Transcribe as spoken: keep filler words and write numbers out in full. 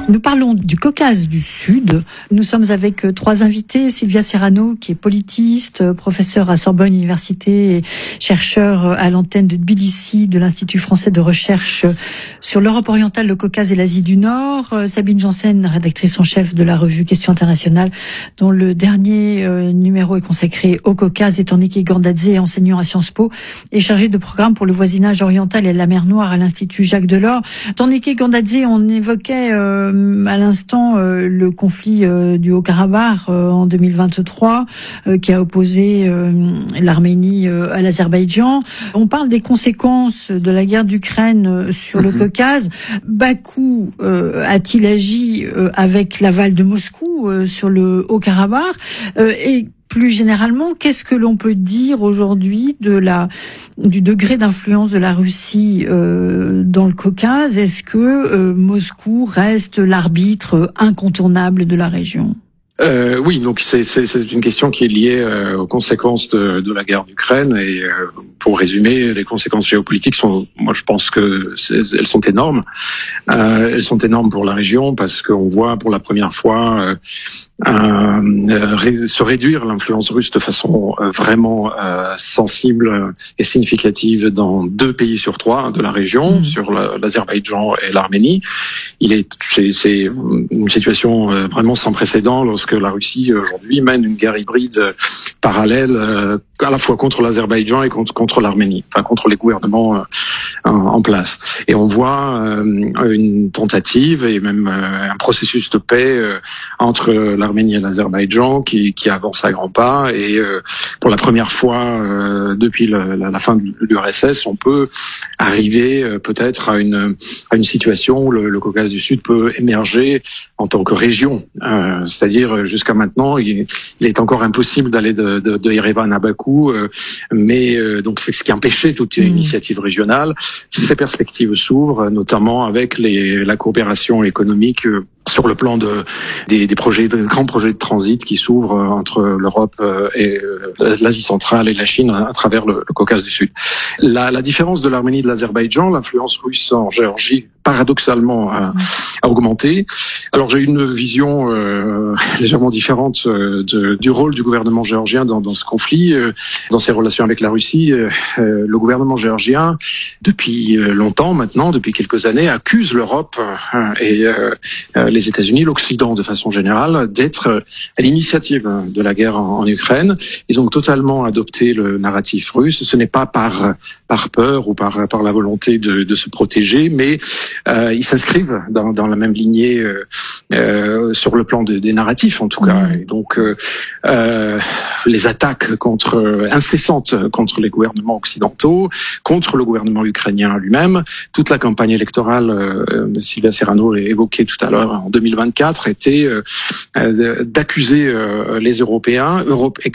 Nous parlons du Caucase du Sud. Nous sommes avec trois invités. Sylvia Serrano, qui est politiste, professeure à Sorbonne Université et chercheur à l'antenne de Tbilissi de l'Institut français de recherche sur l'Europe orientale, le Caucase et l'Asie du Nord. Sabine Janssen, rédactrice en chef de la revue Questions internationales, dont le dernier numéro est consacré au Caucase, et Tornike Gordadze, enseignant à Sciences Po et chargé de programme pour le voisinage oriental et la mer Noire à l'Institut Jacques Delors. Tornike Gordadze, on évoquait euh, à l'instant euh, le conflit euh, du Haut-Karabakh euh, en deux mille vingt-trois euh, qui a opposé euh, l'Arménie euh, à l'Azerbaïdjan. On parle des conséquences de la guerre d'Ukraine euh, sur le Caucase. Bakou euh, a-t-il agi euh, avec l'aval de Moscou euh, sur le Haut-Karabakh euh, et plus généralement, qu'est-ce que l'on peut dire aujourd'hui de la du degré d'influence de la Russie euh, dans le Caucase? Est-ce que euh, Moscou reste l'arbitre incontournable de la région? Euh, oui, donc c'est, c'est, c'est une question qui est liée euh, aux conséquences de, de la guerre d'Ukraine et euh, pour résumer, les conséquences géopolitiques sont, moi je pense que elles sont énormes. Euh, elles sont énormes pour la région parce qu'on voit pour la première fois euh, euh, ré, se réduire l'influence russe de façon euh, vraiment euh, sensible et significative dans deux pays sur trois de la région, mmh. sur la, l'Azerbaïdjan et l'Arménie. Il est, c'est, c'est une situation euh, vraiment sans précédent lorsque que la Russie aujourd'hui mène une guerre hybride parallèle euh, à la fois contre l'Azerbaïdjan et contre, contre l'Arménie, enfin contre les gouvernements euh, en, en place. Et on voit euh, une tentative et même euh, un processus de paix euh, entre l'Arménie et l'Azerbaïdjan qui, qui avance à grands pas. Et euh, pour la première fois euh, depuis le, la, la fin de l'U R S S, on peut arriver euh, peut-être à une, à une situation où le, le Caucase du Sud peut émerger en tant que région, euh, c'est-à-dire jusqu'à maintenant, il, il est encore impossible d'aller de, de, de Erevan à Bakou, euh, mais euh, donc c'est ce qui empêchait toute mmh. initiative régionale. Ces perspectives s'ouvrent, notamment avec les, la coopération économique euh, sur le plan de des, des projets, de grands projets de transit qui s'ouvrent entre l'Europe et l'Asie centrale et la Chine à travers le, le Caucase du Sud. La, la différence de l'Arménie et de l'Azerbaïdjan, l'influence russe en Géorgie, paradoxalement, a, a augmenté. Alors j'ai une vision euh, légèrement différente euh, de, du rôle du gouvernement géorgien dans, dans ce conflit, euh, dans ses relations avec la Russie. Euh, le gouvernement géorgien, depuis longtemps maintenant, depuis quelques années, accuse l'Europe euh, et euh, les États-Unis, l'Occident de façon générale, d'être à l'initiative de la guerre en, en Ukraine. Ils ont totalement adopté le narratif russe. Ce n'est pas par par peur ou par par la volonté de, de se protéger, mais euh, ils s'inscrivent dans, dans la même lignée euh, euh, sur le plan de, des narratifs en tout cas. Et donc euh, euh, les attaques contre incessantes contre les gouvernements occidentaux, contre le gouvernement ukrainien lui-même, toute la campagne électorale, euh, Sylvia Serrano l'a évoqué tout à l'heure, en deux mille vingt-quatre, était euh, d'accuser euh, les Européens, Europe,